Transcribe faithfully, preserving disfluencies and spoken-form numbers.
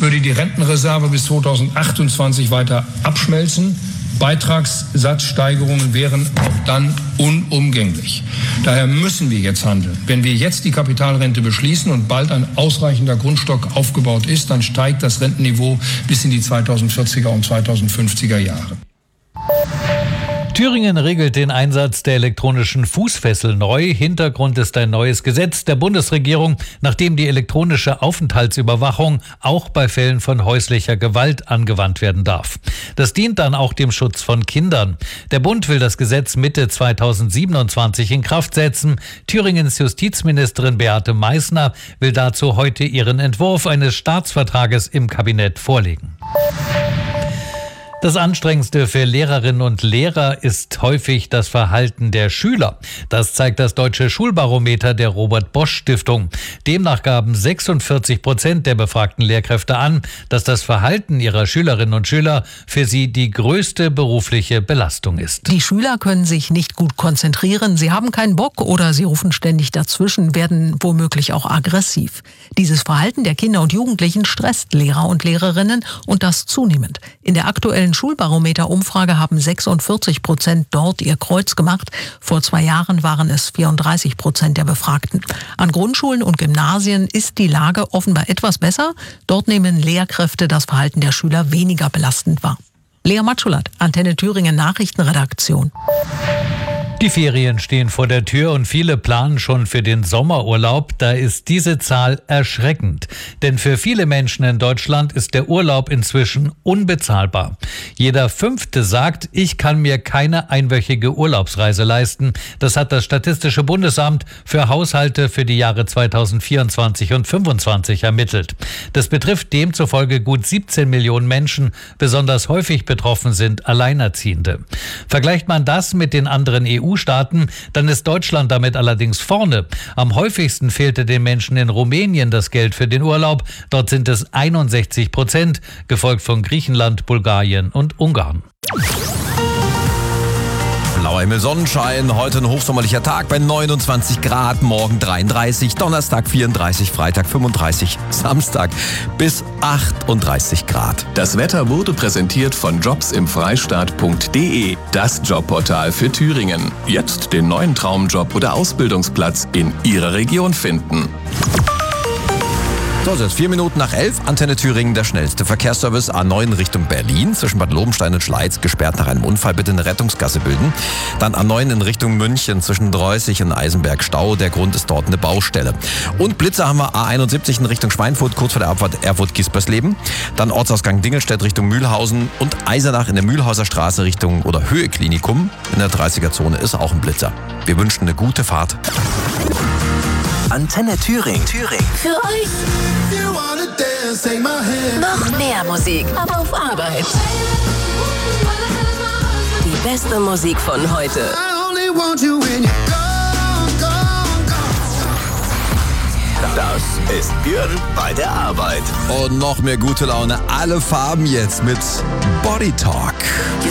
würde die Rentenreserve bis zweitausendachtundzwanzig weiter abschmelzen. Beitragssatzsteigerungen wären auch dann unumgänglich. Daher müssen wir jetzt handeln. Wenn wir jetzt die Kapitalrente beschließen und bald ein ausreichender Grundstock aufgebaut ist, dann steigt das Rentenniveau bis in die zweitausendvierziger und zweitausendfünfziger Jahre. Thüringen regelt den Einsatz der elektronischen Fußfessel neu. Hintergrund ist ein neues Gesetz der Bundesregierung, nachdem die elektronische Aufenthaltsüberwachung auch bei Fällen von häuslicher Gewalt angewandt werden darf. Das dient dann auch dem Schutz von Kindern. Der Bund will das Gesetz Mitte zweitausendsiebenundzwanzig in Kraft setzen. Thüringens Justizministerin Beate Meißner will dazu heute ihren Entwurf eines Staatsvertrages im Kabinett vorlegen. Das Anstrengendste für Lehrerinnen und Lehrer ist häufig das Verhalten der Schüler. Das zeigt das Deutsche Schulbarometer der Robert-Bosch-Stiftung. Demnach gaben sechsundvierzig Prozent der befragten Lehrkräfte an, dass das Verhalten ihrer Schülerinnen und Schüler für sie die größte berufliche Belastung ist. Die Schüler können sich nicht gut konzentrieren, sie haben keinen Bock oder sie rufen ständig dazwischen, werden womöglich auch aggressiv. Dieses Verhalten der Kinder und Jugendlichen stresst Lehrer und Lehrerinnen und das zunehmend. In der aktuellen Schulbarometer-Umfrage haben sechsundvierzig Prozent dort ihr Kreuz gemacht. Vor zwei Jahren waren es vierunddreißig Prozent der Befragten. An Grundschulen und Gymnasien ist die Lage offenbar etwas besser. Dort nehmen Lehrkräfte das Verhalten der Schüler weniger belastend wahr. Lea Matschulat, Antenne Thüringen Nachrichtenredaktion. Die Ferien stehen vor der Tür und viele planen schon für den Sommerurlaub. Da ist diese Zahl erschreckend. Denn für viele Menschen in Deutschland ist der Urlaub inzwischen unbezahlbar. Jeder Fünfte sagt, ich kann mir keine einwöchige Urlaubsreise leisten. Das hat das Statistische Bundesamt für Haushalte für die Jahre zweitausendvierundzwanzig und zweitausendfünfundzwanzig ermittelt. Das betrifft demzufolge gut siebzehn Millionen Menschen. Besonders häufig betroffen sind Alleinerziehende. Vergleicht man das mit den anderen E U-Staaten, dann ist Deutschland damit allerdings vorne. Am häufigsten fehlte den Menschen in Rumänien das Geld für den Urlaub. Dort sind es einundsechzig Prozent, gefolgt von Griechenland, Bulgarien und Ungarn. Blauer Himmel, Sonnenschein, heute ein hochsommerlicher Tag bei neunundzwanzig Grad, morgen dreiunddreißig, Donnerstag vierunddreißig, Freitag fünfunddreißig, Samstag bis achtunddreißig Grad. Das Wetter wurde präsentiert von jobs im freistaat punkt de, das Jobportal für Thüringen. Jetzt den neuen Traumjob oder Ausbildungsplatz in Ihrer Region finden. So, es ist vier Minuten nach elf. Antenne Thüringen, der schnellste Verkehrsservice. A neun Richtung Berlin, zwischen Bad Lobenstein und Schleiz, gesperrt nach einem Unfall. Bitte eine Rettungsgasse bilden. Dann A neun in Richtung München, zwischen Dreußig und Eisenberg Stau. Der Grund ist dort eine Baustelle. Und Blitzer haben wir A einundsiebzig in Richtung Schweinfurt, kurz vor der Abfahrt Erfurt-Gispersleben. Dann Ortsausgang Dingelstedt Richtung Mühlhausen und Eisenach in der Mühlhauser Straße Richtung oder Höhe Klinikum. In der dreißiger-Zone ist auch ein Blitzer. Wir wünschen eine gute Fahrt. Antenne Thüringen. Thüringen. Für euch. Noch mehr Musik, aber auf Arbeit. Die beste Musik von heute. Das ist Björn bei der Arbeit. Und noch mehr gute Laune. Alle Farben jetzt mit Body Talk.